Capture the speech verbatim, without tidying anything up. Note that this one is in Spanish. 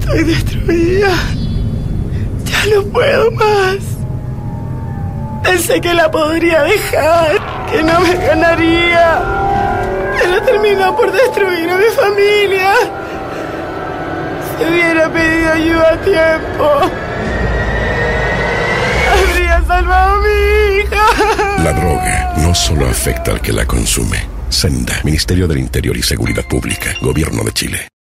Estoy destruida. Ya no puedo más. Pensé que la podría dejar, que no me ganaría, pero terminó por destruir a mi familia. Si hubiera pedido ayuda a tiempo, habría salvado a mi hija. La droga no solo afecta al que la consume. Senda, Ministerio del Interior y Seguridad Pública, Gobierno de Chile.